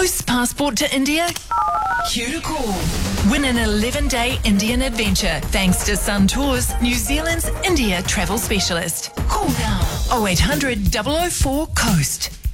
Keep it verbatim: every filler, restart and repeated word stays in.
Coast passport to India? Cue to call. Win an eleven-day Indian adventure thanks to Sun Tours, New Zealand's India travel specialist. Call now oh eight hundred, double oh four, COAST.